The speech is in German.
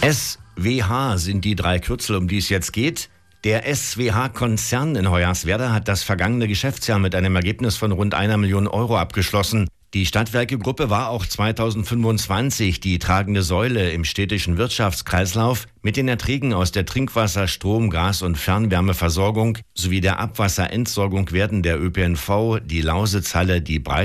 SWH sind die 3 Kürzel, um die es jetzt geht. Der SWH-Konzern in Hoyerswerda hat das vergangene Geschäftsjahr mit einem Ergebnis von rund 1 Million Euro abgeschlossen. Die Stadtwerke-Gruppe war auch 2025 die tragende Säule im städtischen Wirtschaftskreislauf. Mit den Erträgen aus der Trinkwasser-, Strom-, Gas- und Fernwärmeversorgung sowie der Abwasserentsorgung werden der ÖPNV, die Lausitzhalle, die